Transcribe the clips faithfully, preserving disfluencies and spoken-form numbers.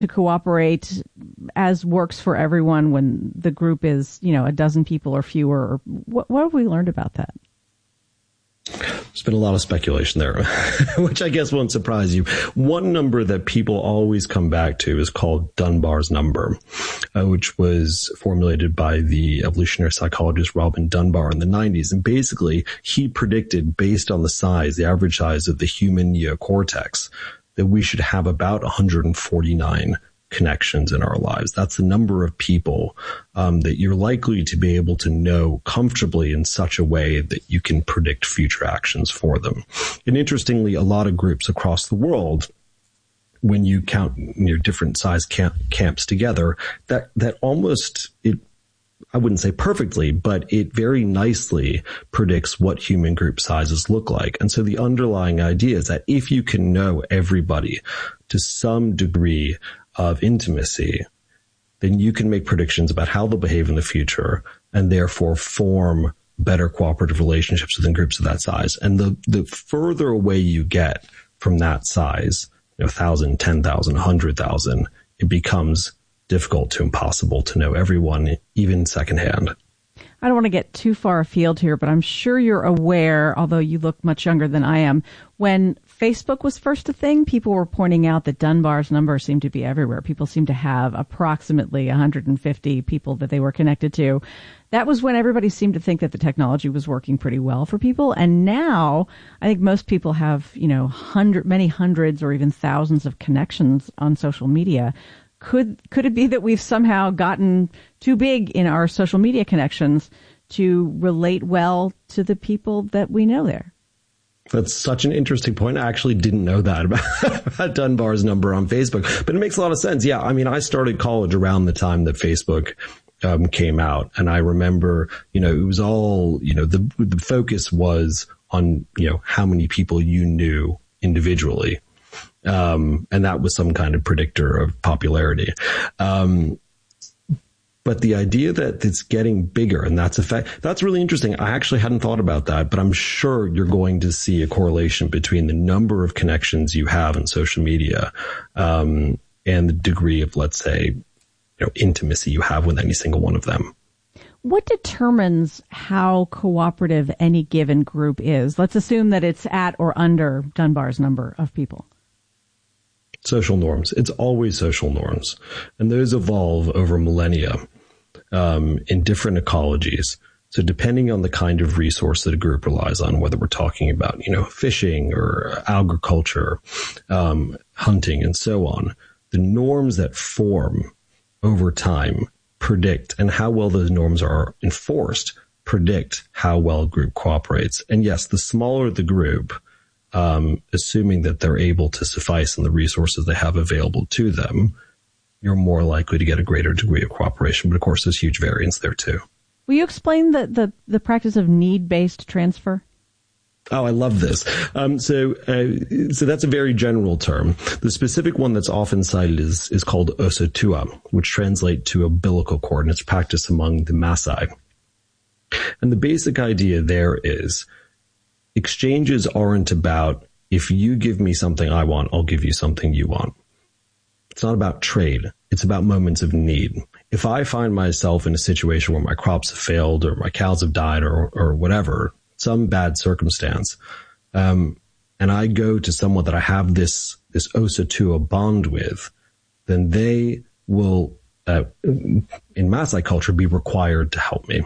to cooperate as works for everyone when the group is, you know, a dozen people or fewer? Or what, what have we learned about that? There's been a lot of speculation there, which I guess won't surprise you. One number that people always come back to is called Dunbar's number, uh, which was formulated by the evolutionary psychologist Robin Dunbar in the nineties. And basically, he predicted, based on the size, the average size of the human neocortex, that we should have about one hundred forty-nine connections in our lives. That's the number of people um, that you're likely to be able to know comfortably in such a way that you can predict future actions for them. And interestingly, a lot of groups across the world, when you count, you know, different size camp, camps together, that, that almost, it, I wouldn't say perfectly, but it very nicely predicts what human group sizes look like. And so the underlying idea is that if you can know everybody to some degree of intimacy, then you can make predictions about how they'll behave in the future and therefore form better cooperative relationships within groups of that size. And the, the further away you get from that size, you know, one thousand, ten thousand, one hundred thousand, it becomes difficult to impossible to know everyone, even secondhand. I don't want to get too far afield here, but I'm sure you're aware, although you look much younger than I am, when Facebook was first a thing, people were pointing out that Dunbar's number seemed to be everywhere. People seemed to have approximately one hundred fifty people that they were connected to. That was when everybody seemed to think that the technology was working pretty well for people. And now I think most people have, you know, hundred, many hundreds or even thousands of connections on social media. Could could it be that we've somehow gotten too big in our social media connections to relate well to the people that we know there? That's such an interesting point. I actually didn't know that about, about Dunbar's number on Facebook, but it makes a lot of sense. Yeah, I mean, I started college around the time that Facebook um, came out, and I remember, you know, it was all, you know, the the focus was on, you know, how many people you knew individually. Um, and that was some kind of predictor of popularity. Um, but the idea that it's getting bigger, and that's a fact, that's really interesting. I actually hadn't thought about that, but I'm sure you're going to see a correlation between the number of connections you have in social media, um, and the degree of, let's say, you know, intimacy you have with any single one of them. What determines how cooperative any given group is? Let's assume that it's at or under Dunbar's number of people. Social norms. It's always social norms. And those evolve over millennia um, in different ecologies. So depending on the kind of resource that a group relies on, whether we're talking about, you know, fishing or agriculture, um, hunting, and so on, the norms that form over time predict, and how well those norms are enforced predict how well a group cooperates. And yes, the smaller the group, Um, assuming that they're able to suffice in the resources they have available to them, you're more likely to get a greater degree of cooperation. But of course, there's huge variance there too. Will you explain the, the, the practice of need-based transfer? Oh, I love this. Um, so, uh, so that's a very general term. The specific one that's often cited is, is called Osotua, which translates to umbilical cord, and it's practiced among the Maasai. And the basic idea there is, exchanges aren't about, if you give me something I want, I'll give you something you want. It's not about trade. It's about moments of need. If I find myself in a situation where my crops have failed or my cows have died or, or whatever, some bad circumstance, um, and I go to someone that I have this, this Osotua bond with, then they will, uh, in Maasai culture, be required to help me.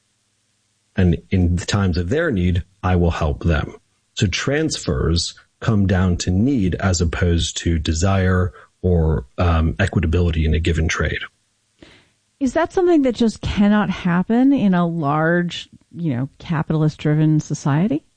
And in the times of their need, I will help them. So transfers come down to need as opposed to desire or um, equitability in a given trade. Is that something that just cannot happen in a large, you know, capitalist-driven society?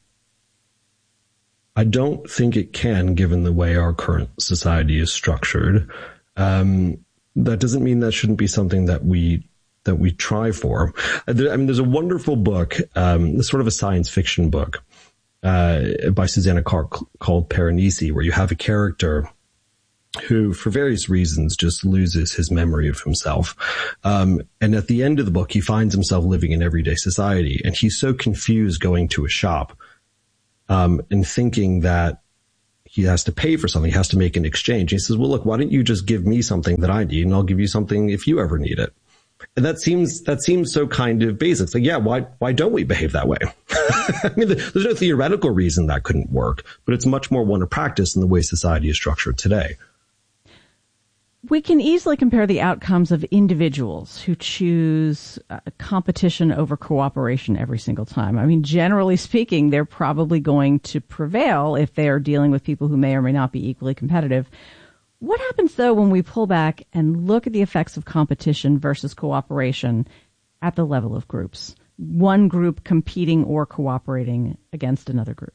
I don't think it can, given the way our current society is structured. Um, that doesn't mean that shouldn't be something that we that we try for. I mean, there's a wonderful book, um, sort of a science fiction book, uh, by Susanna Clark called Piranesi, where you have a character who, for various reasons, just loses his memory of himself. Um, and at the end of the book, he finds himself living in everyday society, and he's so confused going to a shop, um, and thinking that he has to pay for something. He has to make an exchange. He says, well, look, why don't you just give me something that I need and I'll give you something if you ever need it. And that seems, that seems so kind of basic. It's like, yeah, why, why don't we behave that way? I mean, there's no theoretical reason that couldn't work, but it's much more one of practice in the way society is structured today. We can easily compare the outcomes of individuals who choose uh, competition over cooperation every single time. I mean, generally speaking, they're probably going to prevail if they are dealing with people who may or may not be equally competitive. What happens, though, when we pull back and look at the effects of competition versus cooperation at the level of groups? One group competing or cooperating against another group?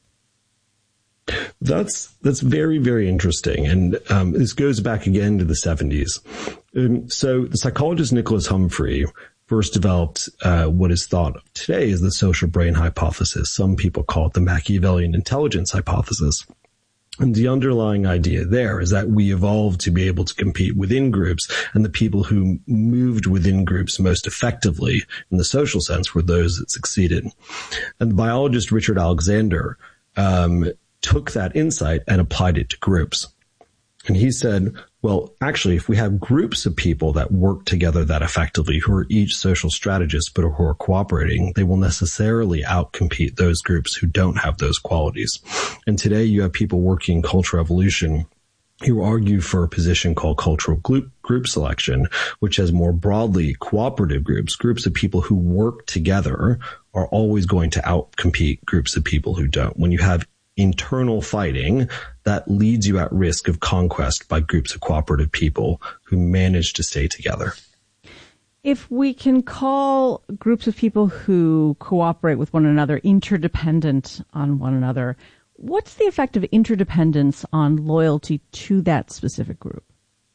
That's that's very, very interesting. And um, this goes back again to the seventies. Um, so the psychologist Nicholas Humphrey first developed uh, what is thought of today as the social brain hypothesis. Some people call it the Machiavellian intelligence hypothesis. And the underlying idea there is that we evolved to be able to compete within groups, and the people who moved within groups most effectively in the social sense were those that succeeded. And the biologist Richard Alexander um, took that insight and applied it to groups. And he said, well, actually, if we have groups of people that work together that effectively, who are each social strategists, but who are cooperating, they will necessarily outcompete those groups who don't have those qualities. And today you have people working in cultural evolution who argue for a position called cultural group, group selection, which has more broadly cooperative groups, groups of people who work together are always going to outcompete groups of people who don't. When you have internal fighting, that leads you at risk of conquest by groups of cooperative people who manage to stay together. If we can call groups of people who cooperate with one another interdependent on one another, what's the effect of interdependence on loyalty to that specific group?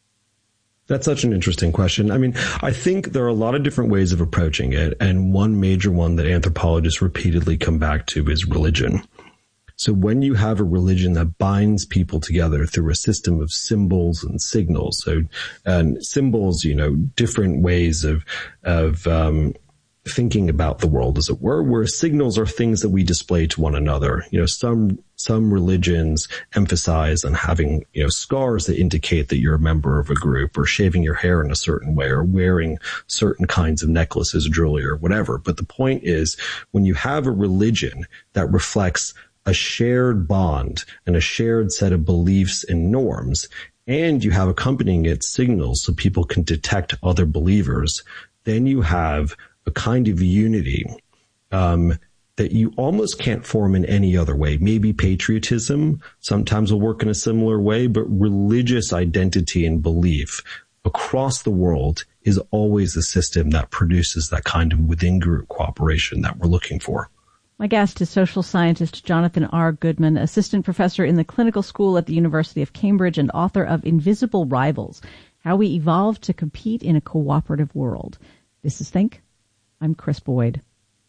That's such an interesting question. I mean, I think there are a lot of different ways of approaching it, and one major one that anthropologists repeatedly come back to is religion. So when you have a religion that binds people together through a system of symbols and signals, so and symbols, you know, different ways of of um, thinking about the world, as it were, where signals are things that we display to one another. You know, some some religions emphasize on having, you know, scars that indicate that you're a member of a group, or shaving your hair in a certain way, or wearing certain kinds of necklaces, jewelry, or whatever. But the point is, when you have a religion that reflects a shared bond and a shared set of beliefs and norms, and you have accompanying it signals so people can detect other believers, then you have a kind of unity um, that you almost can't form in any other way. Maybe patriotism sometimes will work in a similar way, but religious identity and belief across the world is always a system that produces that kind of within-group cooperation that we're looking for. My guest is social scientist Jonathan R. Goodman, assistant professor in the clinical school at the University of Cambridge and author of Invisible Rivals, How We Evolved to Compete in a Cooperative World. This is Think. I'm Chris Boyd.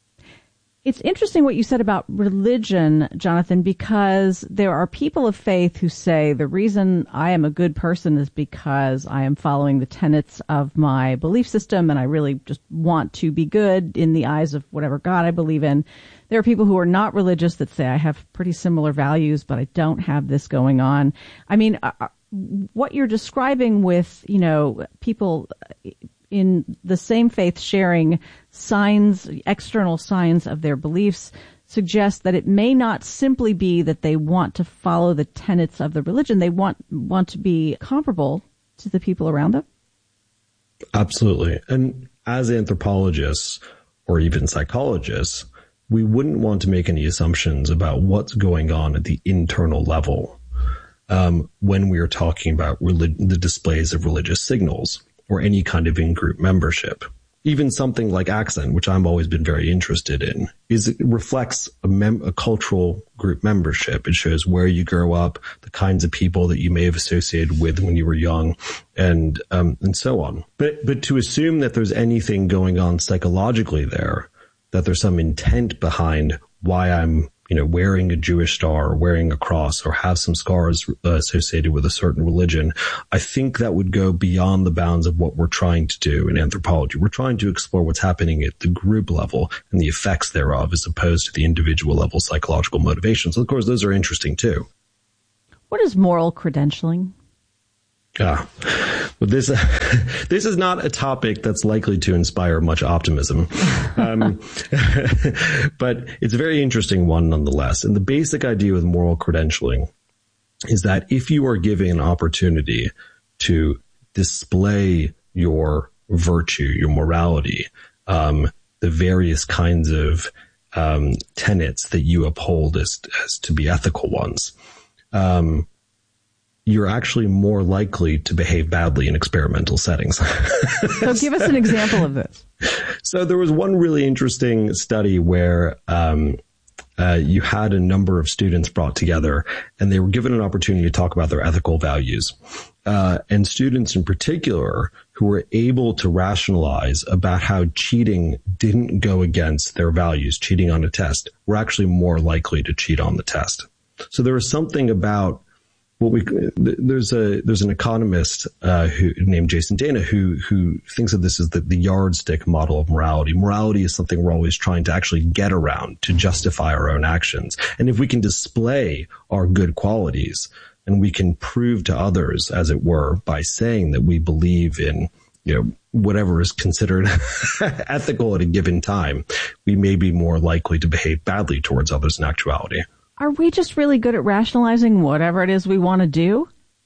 It's interesting what you said about religion, Jonathan, because there are people of faith who say the reason I am a good person is because I am following the tenets of my belief system and I really just want to be good in the eyes of whatever God I believe in. There are people who are not religious that say I have pretty similar values, but I don't have this going on. I mean, uh, what you're describing with, you know, people in the same faith sharing signs, external signs of their beliefs, suggests that it may not simply be that they want to follow the tenets of the religion. They want want to be comparable to the people around them. Absolutely. And as anthropologists or even psychologists, we wouldn't want to make any assumptions about what's going on at the internal level um, when we are talking about relig- the displays of religious signals or any kind of in-group membership. Even something like accent, which I've always been very interested in, is it reflects a, mem- a cultural group membership. It shows where you grow up, the kinds of people that you may have associated with when you were young, and um, and so on. But but to assume that there's anything going on psychologically there, that there's some intent behind why I'm, you know, wearing a Jewish star or wearing a cross or have some scars uh, associated with a certain religion, I think that would go beyond the bounds of what we're trying to do in anthropology. We're trying to explore what's happening at the group level and the effects thereof as opposed to the individual level psychological motivations. Of course, those are interesting too. What is moral credentialing? Yeah. Well, this, this is not a topic that's likely to inspire much optimism. Um, but it's a very interesting one nonetheless. And the basic idea with moral credentialing is that if you are given an opportunity to display your virtue, your morality, um, the various kinds of um, tenets that you uphold as, as to be ethical ones, um, you're actually more likely to behave badly in experimental settings. So give us an example of this. So there was one really interesting study where um, uh, you had a number of students brought together and they were given an opportunity to talk about their ethical values. Uh, and students in particular who were able to rationalize about how cheating didn't go against their values, cheating on a test, were actually more likely to cheat on the test. So there was something about what we, there's a, there's an economist, uh, who named Jason Dana who, who thinks of this as the, the yardstick model of morality. Morality is something we're always trying to actually get around to justify our own actions. And if we can display our good qualities and we can prove to others, as it were, by saying that we believe in, you know, whatever is considered ethical at a given time, we may be more likely to behave badly towards others in actuality. Are we just really good at rationalizing whatever it is we want to do?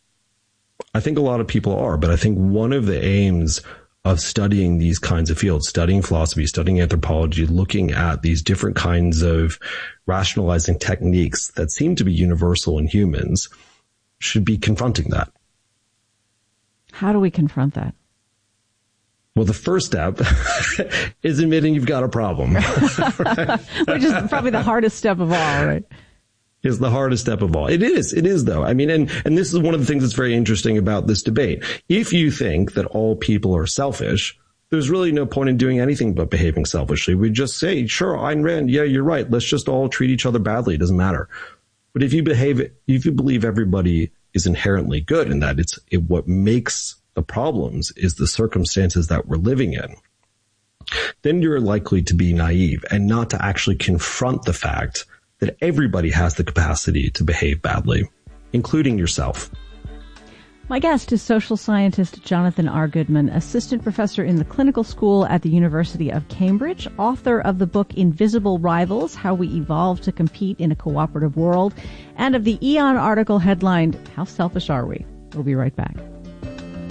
I think a lot of people are, but I think one of the aims of studying these kinds of fields, studying philosophy, studying anthropology, looking at these different kinds of rationalizing techniques that seem to be universal in humans, should be confronting that. How do we confront that? Well, the first step is admitting you've got a problem. Right? Which is probably the hardest step of all, right? Is the hardest step of all. It is. It is, though. I mean, and, and this is one of the things that's very interesting about this debate. If you think that all people are selfish, there's really no point in doing anything but behaving selfishly. We just say, sure, Ayn Rand, yeah, you're right. Let's just all treat each other badly. It doesn't matter. But if you behave, if you believe everybody is inherently good and that it's it, what makes the problems is the circumstances that we're living in, then you're likely to be naive and not to actually confront the fact that everybody has the capacity to behave badly, including yourself. My guest is social scientist Jonathan R. Goodman, assistant professor in the clinical school at the University of Cambridge, author of the book Invisible Rivals, How We Evolved to Compete in a Cooperative World, and of the Aeon article headlined, How Selfish Are We? We'll be right back.